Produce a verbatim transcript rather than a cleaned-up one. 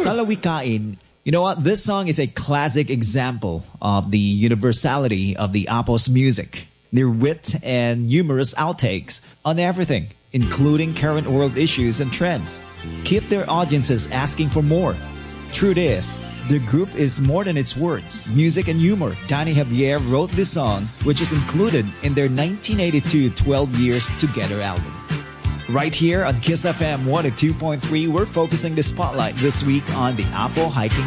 Salawikain. You know what? This song is a classic example of the universality of the Apo's music. Their wit and humorous outtakes on everything, including current world issues and trends, keep their audiences asking for more. Truth is, the group is more than its words, music, and humor. Danny Javier wrote this song, which is included in their nineteen eighty-two twelve Years Together album. Right here on Kiss F M one oh two point three, we're focusing the spotlight this week on the Apo Hiking